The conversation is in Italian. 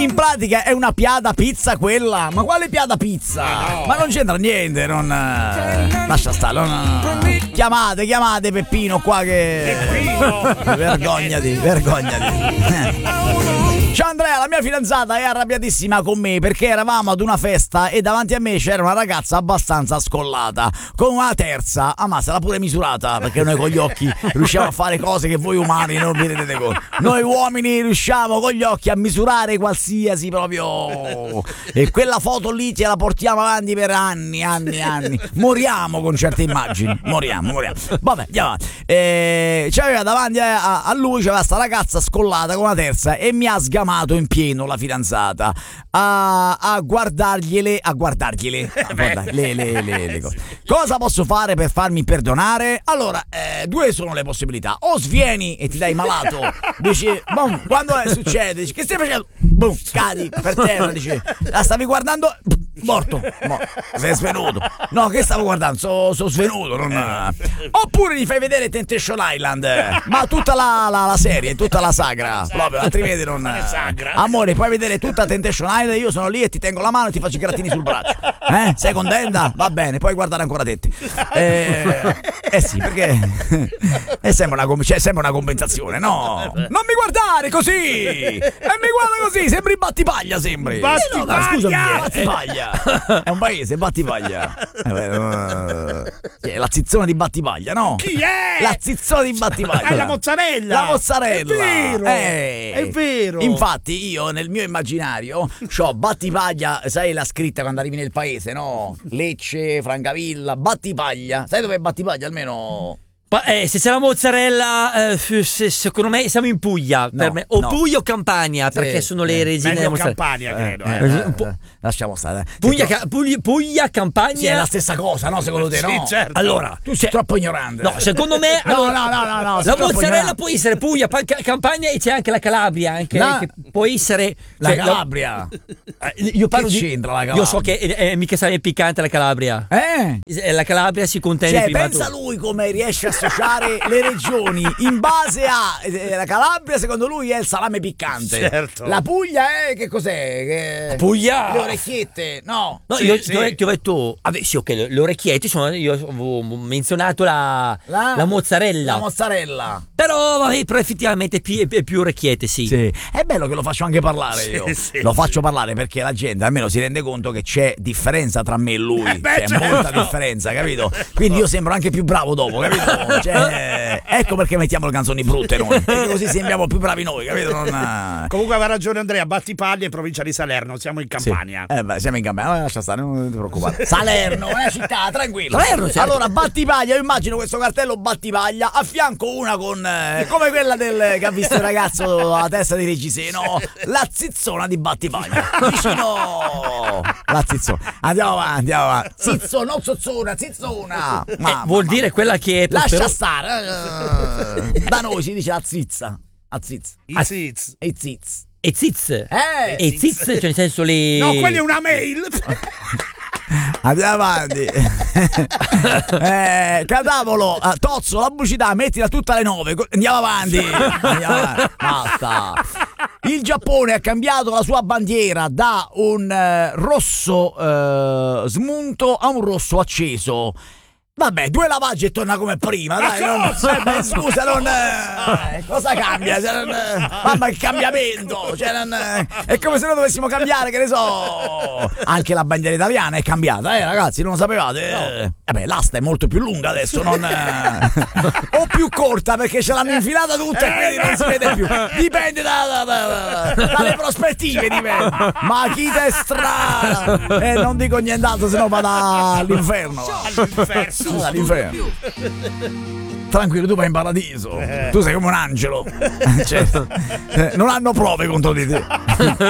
In pratica è una piada pizza quella. Ma quale piada pizza? No. Ma non c'entra niente, non. Lascia stare, Chiamate Peppino qua che. Peppino! Vergognati. Ciao Andrea, la mia fidanzata è arrabbiatissima con me perché eravamo ad una festa e davanti a me c'era una ragazza abbastanza scollata con una terza. Ma se l'ha pure misurata, perché noi con gli occhi riusciamo a fare cose che voi umani non vi rendete conto. Noi uomini riusciamo con gli occhi a misurare qualsiasi proprio. E quella foto lì ce la portiamo avanti per anni. Moriamo con certe immagini. Moriamo. Vabbè, andiamo avanti. C'aveva davanti a lui c'aveva sta ragazza scollata con una terza e mi ha sgamato in pieno la fidanzata a guardargliele le cose. Cosa posso fare per farmi perdonare? Allora, due sono le possibilità: o svieni e ti dai malato, dici boom, quando succede, dici che stai facendo, boom, cadi per terra, dici la stavi guardando, morto, sei svenuto. No, che stavo guardando, sono svenuto, oppure gli fai vedere Temptation Island, ma tutta la serie, tutta la sagra proprio, altrimenti non amore, puoi vedere tutta Temptation Island, io sono lì e ti tengo la mano e ti faccio i grattini sul braccio. Sei contenta? Va bene, puoi guardare ancora te. Sì, perché sembra una compensazione, no? Non mi guardare così! E mi guarda così, sembri Battipaglia, sembri. Battipaglia! Scusami, Battipaglia. È un paese, Battipaglia. La zizzona di Battipaglia, no? Chi è? La zizzona di Battipaglia. È la mozzarella. La mozzarella. È vero. Infatti io nel mio immaginario c'ho Battipaglia, sai la scritta quando arrivi nel paese, no? Lecce, Francavilla, Battipaglia. Sai dov'è Battipaglia almeno? Se c'è la mozzarella, secondo me siamo in Puglia, per me. O Puglia o Campania, perché sono le regine della Campania, credo. Lasciamo stare. Puglia, Campania. Sì, è la stessa cosa, no? Secondo te, no? Sì, certo. Allora, Tu sei troppo ignorante. No, secondo me. No. La mozzarella può essere Puglia, Campania e c'è anche la Calabria, anche che può essere. La Calabria. Io parlo che di. c'entra la Calabria? Io so che mica sarebbe piccante la Calabria. La Calabria si contende prima. Pensa lui come riesce a associare le regioni in base a la Calabria, secondo lui è il salame piccante. Certo. La Puglia è che cos'è? Puglia. Le orecchiette, no? No, io ti ho detto, sì, ok, le orecchiette io avevo menzionato la mozzarella. La mozzarella. Però effettivamente è più orecchiette, sì. È bello che lo faccio anche parlare io. Lo faccio parlare perché la gente almeno si rende conto che c'è differenza tra me e lui. C'è molta differenza, capito? Quindi io sembro anche più bravo dopo, capito? Ecco perché mettiamo le canzoni brutte noi, perché così sembriamo più bravi noi, capito? Comunque aveva ragione Andrea, Battipaglia è provincia di Salerno, siamo in Campania. Siamo in Campania, lascia stare, non ti preoccupare. Salerno, è una città, tranquillo. Salerno, certo. Allora, Battipaglia, io immagino questo cartello Battipaglia, a fianco una con come quella che ha visto il ragazzo alla testa di Reggiseno, la zizzona di Battipaglia. Vicino la zizzona. Andiamo avanti. Zizzo, non zozzona, zizzona. Vuol dire quella che lascia stare. Da noi si dice la zizza. I ziz. E ziz. E ziz. E ziz, cioè nel senso le. No, quella è una mail. Andiamo avanti. Cadavolo, Tozzo, la pubblicità, mettila tutta alle 9. Andiamo avanti. Basta. Il Giappone ha cambiato la sua bandiera da un rosso smunto a un rosso acceso. Vabbè, 2 lavaggi e torna come prima, dai. Scusa, cosa cambia? Mamma, il cambiamento. È come se noi dovessimo cambiare, che ne so. Anche la bandiera italiana è cambiata, ragazzi, non lo sapevate? Vabbè, l'asta è molto più lunga adesso, o più corta, perché ce l'hanno infilata tutta e quindi non si vede più. Dipende dalle prospettive, dipende. Ma chi te strana? Non dico nient'altro, sennò vado all'inferno. All'inferno. Tranquillo, tu vai in paradiso. Tu sei come un angelo. Non hanno prove contro di te.